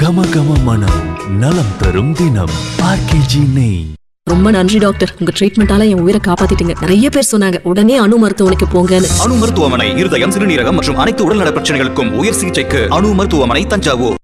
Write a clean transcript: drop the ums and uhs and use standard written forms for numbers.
கம கம மனம் நலம் தரும் தினம் ஆர்கேஜி நெய். ரொம்ப நன்றி டாக்டர், உங்க ட்ரீட்மெண்டால என் உயிரை காப்பாத்திட்டீங்க. நிறைய பேர் சொன்னாங்க உடனே அணு மருத்துவமனைக்கு போங்கன்னு. அணு மருத்துவமனை இருதயம், சிறுநீரகம் மற்றும் அனைத்து உடல்நல பிரச்சனைகளுக்கும் உயர் சிகிச்சைக்கு அணு மருத்துவமனை, தஞ்சாவூர்.